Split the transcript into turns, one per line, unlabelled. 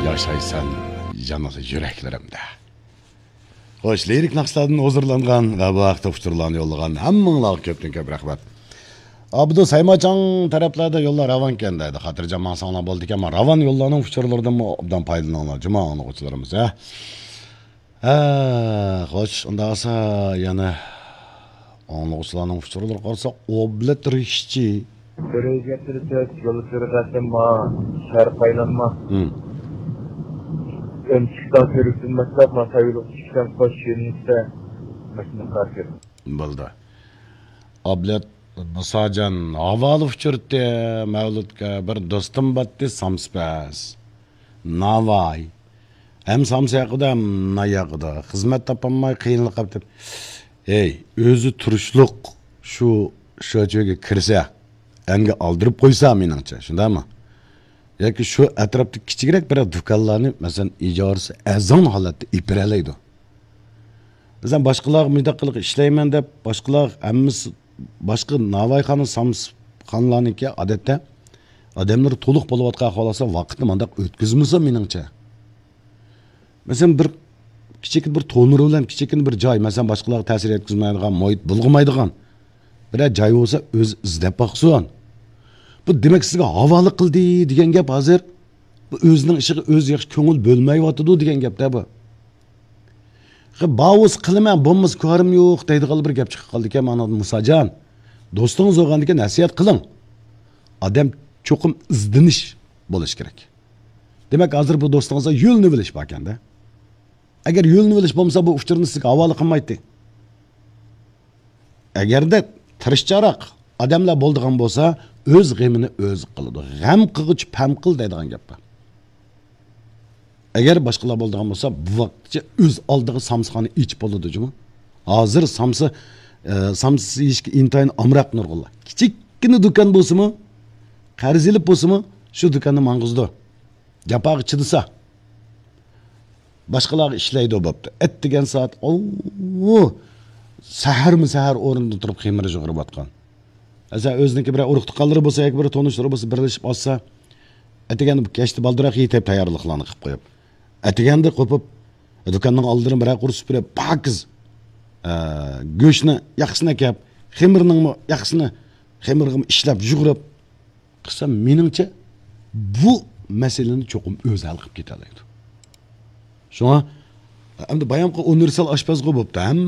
yaşaysan yanılı yüreklerimde. Hoş, lirik naqshlardan hozirlangan va bu haqda uchurlarni yo'llagan hammanglarga ko'pdan ko'p rahmat. Abdu Saymacang taraflarda yollar ravan ekan deydi. Xotirjam mansonlar bo'ldi ekan, men ravan yo'llarning uchurlaridan obdan foydalaninglar, juma o'quvchilarimiz, ha. Xo'sh, unda esa yana o'quvchilarning uchurlari qolsa, oblet rishchi
Görevce tırtık, yolu sürükatsın ma, şer paylanma. Ön çıktan sürüksünmezse, masayılık çıktan koş yönünse, başını karşı.
Bo'ldi. Oblet Musajan havalı uçurtdi, Mevlutga bir do'stim batdi samspas. Navay. Hem samsayaqida, hem nayaqida. Xizmat topolmay qiyinlik qilib. Ey, o'zi turishliq shu joyga kirsa, anga oldirib qo'ysa meningcha, shundaymi? Yoki shu atrofda kichikroq bir do'konlarni, masalan, ijorasi azon holatda ipiralaydi. Bizden boshqalar mundaq qilib ishlayman deb, boshqalar hammasi boshqa Navoiyxon xonlarniki odatda odamlar to'liq bo'layotgan ahvolda vaqtni mundaq o'tkazmasa meningcha. Masalan, bir kichik bir to'nir bilan kichik bir joy, masalan, boshqalarga ta'sir yetkazmaydigan, muhit bulg'amaydigan bir joy bo'lsa, o'z izlab boqsin. Bu demak sizga havola qildi degan gap hozir bu o'zining ishiga o'z yaxshi ko'ngil bo'lmayotdi degan gapda bu. Bağız qilman, bo'lmas ko'rim yo'q deydigan bir gap chiqib qoldi ekan, mana Musajon. Do'stingiz o'g'andiga nasihat qiling. Odam cho'qim izdinish bo'lish kerak. Demak, hozir bu do'stingizga yo'lni bilish bor ekanda. Agar yo'lni bilish bo'lmasa, bu uchurni sizga havola qilmaydi. Agarda tirishcharoq odamlar bo'ldigan bo'lsa, o'z g'amini o'zi qiladi. G'am qilg'ich pam qil deydigan gap bor. Eğer başkalar bo'ldigan bo'lsa, bu vaqtcha o'z oldiga samsxoni ichib bo'ladi-jimi? Hozir samsi ishga intayin amroq nurg'ullar. Kichikkina do'kon bo'lsa-mi, qarzilib bo'lsa-mi, shu do'konni mang'izdi. Gapoq chidisa. Boshqalar ishlaydi bo'pti. Et degan soat, sahar o'rinda turib ximir jug'irib atgan. Asa o'ziniki bir urug' tuqqanlari bo'lsa, yoki bir tonishlari bo'lsa, birlashib olsa, atiganda kechdi baldiroq yetib tayyorliqlarni qilib qo'yib. Atiganda qo'pib, do'konning oldidan bir qurib supirib, pakiz go'shtni yaxshina kep, xemirning yaxshini xemirg'im ishlab jug'irib qilsa, meningcha bu masalani cho'qim o'zi hal qilib keta oladi. Shunga endi bayonqi universal oshpazga bo'pti.